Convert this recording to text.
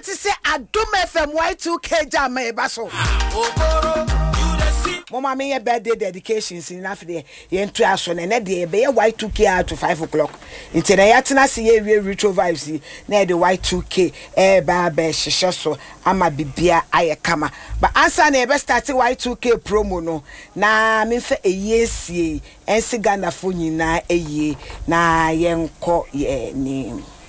start to say Adum FM Y2K jam me baso. Mama me birthday dedications in after yen to aso na de be Y2K out to 5 o'clock. Nti na yatena se ye retro vibes na de Y2K ba hyehyɛ so ama bibia aye kama. But answer na be start Y2K promo no na me fa eyesie ensi Ghana fo nyina eye na yenko ye ni.